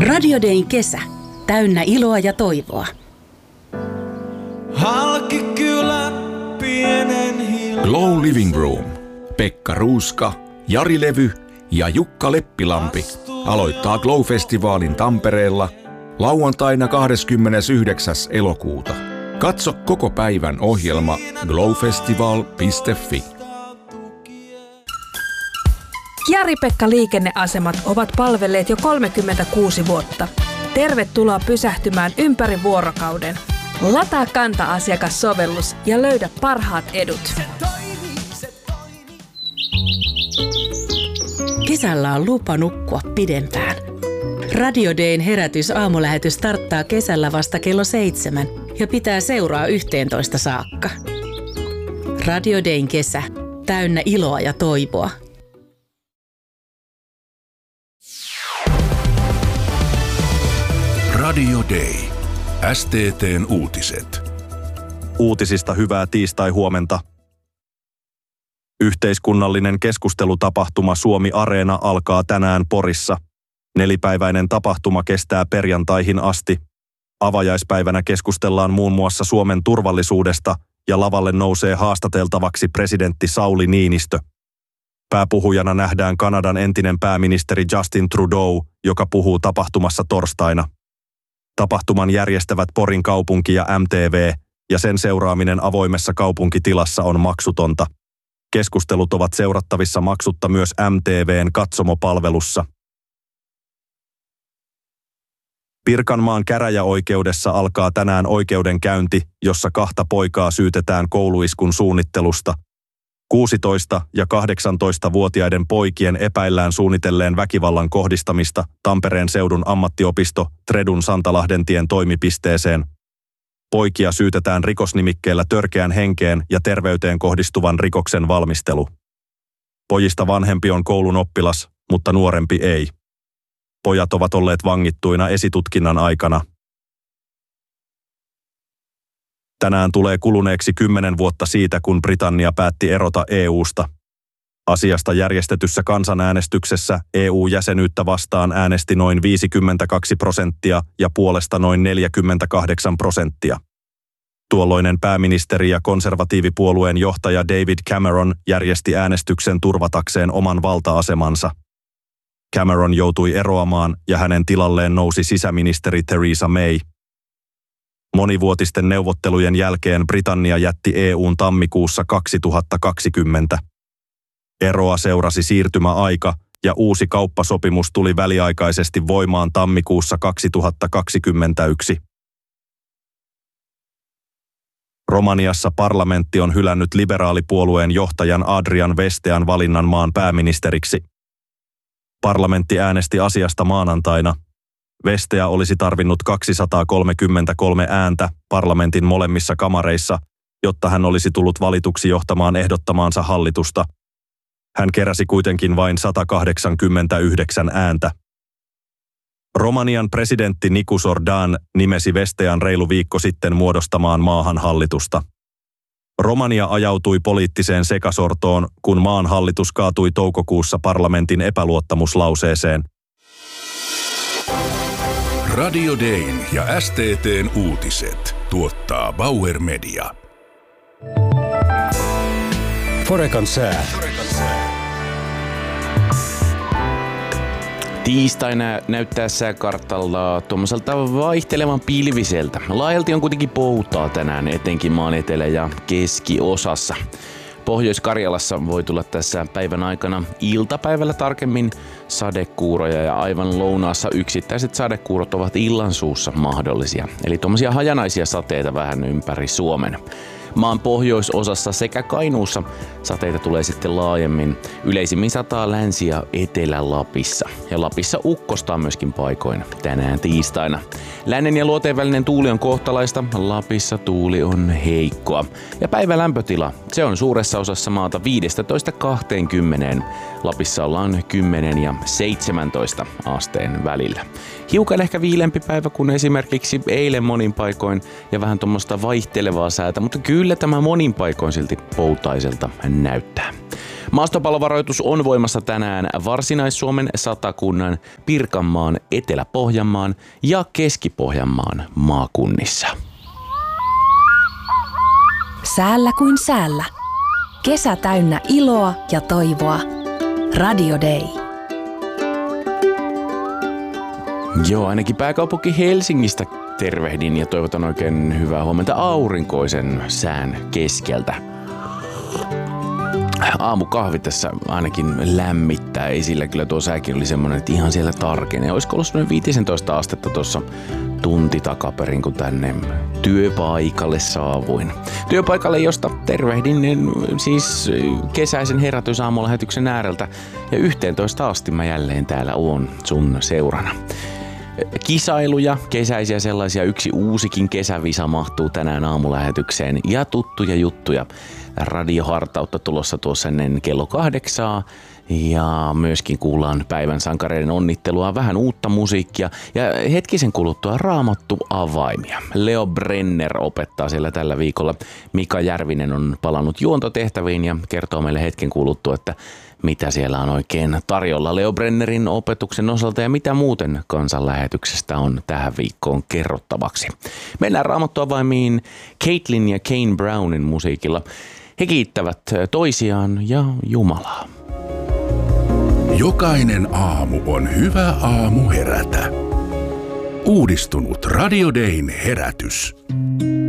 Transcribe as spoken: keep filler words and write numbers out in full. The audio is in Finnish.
Radio Dayn kesä. Täynnä iloa ja toivoa. Halki kylän pienen hiljaa. Glow Living Room. Pekka Ruuska, Jari Levy ja Jukka Leppilampi aloittaa Glow-festivaalin Tampereella lauantaina kahdeskymmenesyhdeksäs elokuuta. Katso koko päivän ohjelma glowfestival piste fi. Jari-Pekka liikenneasemat ovat palvelleet jo kolmekymmentäkuusi vuotta. Tervetuloa pysähtymään ympäri vuorokauden. Lataa Kanta-asiakassovellus ja löydä parhaat edut. Kesällä on lupa nukkua pidempään. Radio Dayn herätys aamulähetys starttaa kesällä vasta kello seitsemän ja pitää seuraa yhteentoista saakka. Radio Dayn kesä. Täynnä iloa ja toivoa. Radio Day. S T T:n uutiset. Uutisista hyvää tiistai-huomenta. Yhteiskunnallinen keskustelutapahtuma Suomi Areena alkaa tänään Porissa. Nelipäiväinen tapahtuma kestää perjantaihin asti. Avajaispäivänä keskustellaan muun muassa Suomen turvallisuudesta ja lavalle nousee haastateltavaksi presidentti Sauli Niinistö. Pääpuhujana nähdään Kanadan entinen pääministeri Justin Trudeau, joka puhuu tapahtumassa torstaina. Tapahtuman järjestävät Porin kaupunki ja M T V, ja sen seuraaminen avoimessa kaupunkitilassa on maksutonta. Keskustelut ovat seurattavissa maksutta myös M T V:n katsomopalvelussa. Pirkanmaan käräjäoikeudessa alkaa tänään oikeudenkäynti, jossa kahta poikaa syytetään kouluiskun suunnittelusta. kuusitoista- ja kahdeksantoistavuotiaiden poikien epäillään suunnitelleen väkivallan kohdistamista Tampereen seudun ammattiopisto Tredun Santalahdentien toimipisteeseen. Poikia syytetään rikosnimikkeellä törkeän henkeen ja terveyteen kohdistuvan rikoksen valmistelu. Pojista vanhempi on koulun oppilas, mutta nuorempi ei. Pojat ovat olleet vangittuina esitutkinnan aikana. Tänään tulee kuluneeksi kymmenen vuotta siitä, kun Britannia päätti erota E U:sta. Asiasta järjestetyssä kansanäänestyksessä E U-jäsenyyttä vastaan äänesti noin viisikymmentäkaksi prosenttia ja puolesta noin neljäkymmentäkahdeksan prosenttia. Tuolloinen pääministeri ja konservatiivipuolueen johtaja David Cameron järjesti äänestyksen turvatakseen oman valta-asemansa. Cameron joutui eroamaan ja hänen tilalleen nousi sisäministeri Theresa May. Monivuotisten neuvottelujen jälkeen Britannia jätti E U:n tammikuussa kaksituhattakaksikymmentä. Eroa seurasi siirtymäaika ja uusi kauppasopimus tuli väliaikaisesti voimaan tammikuussa kaksituhattakaksikymmentäyksi. Romaniassa parlamentti on hylännyt liberaalipuolueen johtajan Adrian Vestean valinnan maan pääministeriksi. Parlamentti äänesti asiasta maanantaina. Vestea olisi tarvinnut kaksisataakolmekymmentäkolme ääntä parlamentin molemmissa kamareissa, jotta hän olisi tullut valituksi johtamaan ehdottamaansa hallitusta. Hän keräsi kuitenkin vain sata kahdeksankymmentäyhdeksän ääntä. Romanian presidentti Nicu Sordan nimesi Vestean reilu viikko sitten muodostamaan maahan hallitusta. Romania ajautui poliittiseen sekasortoon, kun maan hallitus kaatui toukokuussa parlamentin epäluottamuslauseeseen. Radio Dayn ja S T T:n uutiset tuottaa Bauer Media. Forekan sää. Tiistaina näyttää sääkartalla tuommoiselta vaihtelevan pilviseltä. Laajalti on kuitenkin poutaa tänään, etenkin maan etelä- ja keskiosassa. Pohjois-Karjalassa voi tulla tässä päivän aikana iltapäivällä tarkemmin sadekuuroja ja aivan lounaassa yksittäiset sadekuurot ovat illansuussa mahdollisia. Eli tuommoisia hajanaisia sateita vähän ympäri Suomen. Maan pohjoisosassa sekä Kainuussa sateita tulee sitten laajemmin. Yleisimmin sataa Länsi- ja Etelä-Lapissa. Ja Lapissa ukkostaa myöskin paikoin tänään tiistaina. Lännen ja luoteen välinen tuuli on kohtalaista. Lapissa tuuli on heikkoa. Ja päivän lämpötila, se on suuressa osassa maata viisitoista kaksikymmentä. Lapissa ollaan kymmenen ja seitsemäntoista asteen välillä. Hiukan ehkä viilempi päivä kuin esimerkiksi eilen monin paikoin ja vähän tuommoista vaihtelevaa säätä, mutta kyllä tämä monin paikoin silti poutaiselta näyttää. Maastopallovaroitus on voimassa tänään Varsinais-Suomen, Satakunnan, Pirkanmaan, Etelä-Pohjanmaan ja Keski-Pohjanmaan maakunnissa. Säällä kuin säällä. Kesä täynnä iloa ja toivoa. Radio Day. Joo, ainakin pääkaupunki Helsingistä tervehdin ja toivotan oikein hyvää huomenta aurinkoisen sään keskeltä. Aamukahvi tässä ainakin lämmittää. Ei sillä kyllä tuo sääkin oli semmoinen, että ihan siellä tarkenee. Olisiko ollut semmoinen viisitoista astetta tuossa tunti takaperin, kun tänne työpaikalle saavuin. Työpaikalle, josta tervehdin niin siis kesäisen herätysaamulähetyksen ääreltä. Ja yhteentoista asti mä jälleen täällä oon sun seurana. Kisailuja, kesäisiä sellaisia, yksi uusikin kesävisa mahtuu tänään aamulähetykseen ja tuttuja juttuja. Radiohartautta tulossa tuossa ennen kello kahdeksaa ja myöskin kuullaan päivän sankareiden onnittelua, vähän uutta musiikkia ja hetkisen kuluttua Raamattu avaimia. Leo Brenner opettaa siellä tällä viikolla. Mika Järvinen on palannut juontotehtäviin ja kertoo meille hetken kuluttua, että mitä siellä on oikein tarjolla Leo Brennerin opetuksen osalta ja mitä muuten kansanlähetyksestä on tähän viikkoon kerrottavaksi. Mennään Raamattuavaimiin Caitlin ja Kane Brownin musiikilla. He kiittävät toisiaan ja Jumalaa. Jokainen aamu on hyvä aamu herätä. Uudistunut Radio Dayn herätys.